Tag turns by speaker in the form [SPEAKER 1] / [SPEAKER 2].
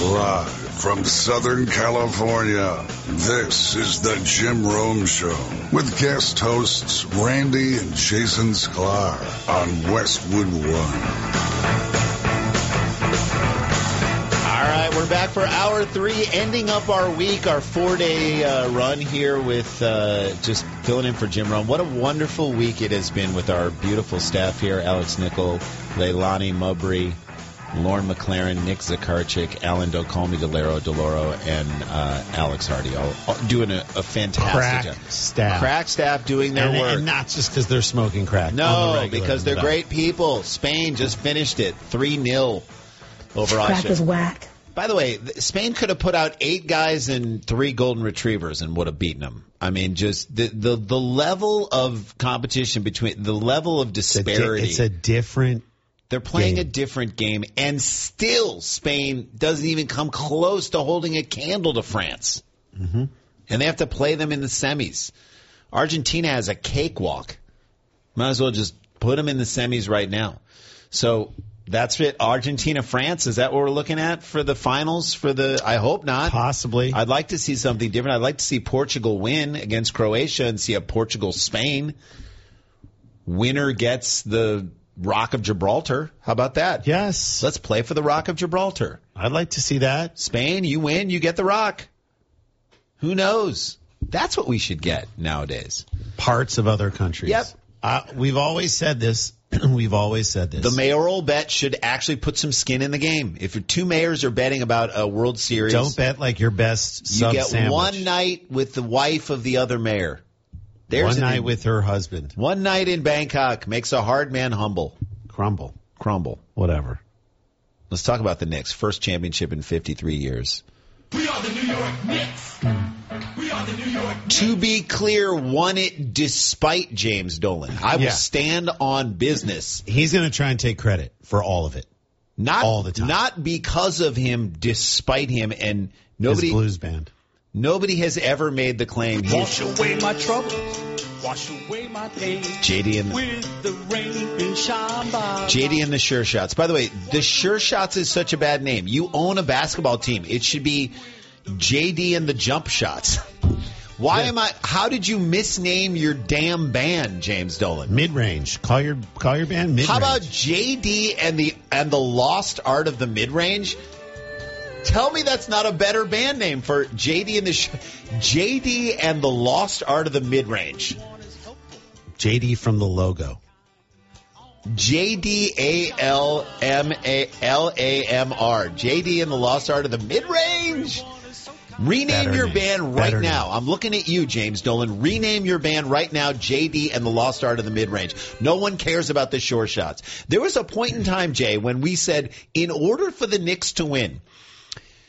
[SPEAKER 1] Live from Southern California, this is the Jim Rome Show with guest hosts Randy and Jason Sklar on Westwood One.
[SPEAKER 2] All right, we're back for hour 3, ending up our week, our 4-day run here with just filling in for Jim Rome. What a wonderful week it has been with our beautiful staff here, Alex Nickel, Leilani Mubry, Lauren McLaren, Nick Zakarchik, Alan Dolcomi, DeLoro, and Alex Hardy, all doing a fantastic job. Crack staff doing their work.
[SPEAKER 3] And not just because they're smoking crack.
[SPEAKER 2] No, because they're great people. Spain just finished it 3-0 over Austria.
[SPEAKER 4] Crack is whack.
[SPEAKER 2] By the way, Spain could have put out 8 guys and 3 golden retrievers and would have beaten them. I mean, just the level of competition between the level of disparity.
[SPEAKER 3] It's a different.
[SPEAKER 2] They're playing a different game, and still Spain doesn't even come close to holding a candle to France.
[SPEAKER 3] Mm-hmm.
[SPEAKER 2] And they have to play them in the semis. Argentina has a cakewalk. Might as well just put them in the semis right now. So that's it. Argentina, France, is that what we're looking at for the finals? I hope not.
[SPEAKER 3] Possibly.
[SPEAKER 2] I'd like to see something different. I'd like to see Portugal win against Croatia and see a Portugal-Spain. Winner gets the Rock of Gibraltar. How about that?
[SPEAKER 3] Yes.
[SPEAKER 2] Let's play for the Rock of Gibraltar.
[SPEAKER 3] I'd like to see that.
[SPEAKER 2] Spain, you win, you get the Rock. Who knows? That's what we should get nowadays.
[SPEAKER 3] Parts of other countries.
[SPEAKER 2] Yep.
[SPEAKER 3] We've always said this.
[SPEAKER 2] The mayoral bet should actually put some skin in the game. If your 2 mayors are betting about a World Series,
[SPEAKER 3] don't bet like your best
[SPEAKER 2] you get
[SPEAKER 3] sandwich.
[SPEAKER 2] one night with the wife of the other mayor.
[SPEAKER 3] One night with her husband.
[SPEAKER 2] One night in Bangkok makes a hard man humble.
[SPEAKER 3] Crumble. Whatever.
[SPEAKER 2] Let's talk about the Knicks. First championship in 53 years.
[SPEAKER 5] We are the New York Knicks. We are the New York Knicks.
[SPEAKER 2] To be clear, won it despite James Dolan. I will stand on business.
[SPEAKER 3] He's going to try and take credit for all of it.
[SPEAKER 2] Not
[SPEAKER 3] all the time.
[SPEAKER 2] Not because of him, despite him. And nobody.
[SPEAKER 3] His blues band.
[SPEAKER 2] Nobody has ever made the claim.
[SPEAKER 5] Wash away my troubles. Wash away my pain.
[SPEAKER 2] JD and
[SPEAKER 5] with the rain and shine by.
[SPEAKER 2] JD and the Sure Shots. By the way, the Sure Shots is such a bad name. You own a basketball team. It should be JD and the Jump Shots. How did you misname your damn band, James Dolan?
[SPEAKER 3] Mid-range. Call your band mid-range.
[SPEAKER 2] How about JD and the Lost Art of the Mid-Range? Tell me that's not a better band name for JD and the Lost Art of the Mid-Range.
[SPEAKER 3] JD from the logo.
[SPEAKER 2] JDALMALAMR. JD and the Lost Art of the Mid-Range. Rename your band right now. I'm looking at you, James Dolan. Rename your band right now, JD and the Lost Art of the Mid-Range. No one cares about the Sure Shots. There was a point in time, Jay, when we said in order for the Knicks to win,